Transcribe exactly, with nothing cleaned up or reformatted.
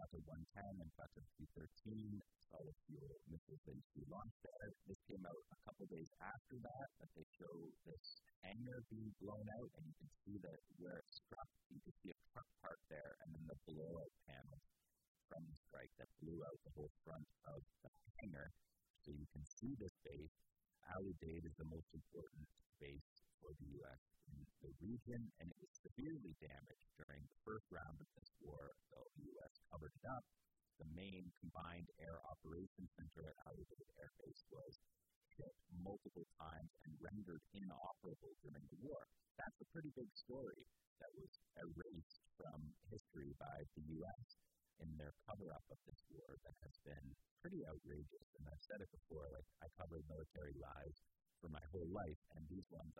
Prato one ten and Prato two thirteen, solid fuel missiles that you launched there. This came out a couple days after that, but they show this hangar being blown out, and you can see that where it struck, you can see a truck part there, and then the blowout panels from the strike that blew out the whole front of the hangar. So you can see this base. Al Udeid is the most important base for the U S in the region, and it was severely damaged during the first round of this war, though the U S covered it up. The main combined air operations center at Al Udeid Air Base was hit multiple times and rendered inoperable during the war. That's a pretty big story that was erased from history by the U S in their cover-up of this war that has been pretty outrageous. And I've said it before, like, I covered military lies for my whole life, and these ones